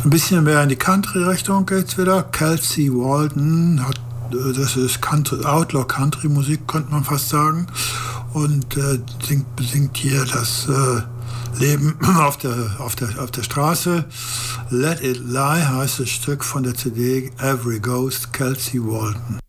Ein bisschen mehr in die Country-Richtung geht's wieder. Kelsey Walton das ist Outlaw Country Musik, könnte man fast sagen, und singt hier das Leben auf der Straße. Let It Lie heißt das Stück von der CD Every Ghost, Kelsey Walton.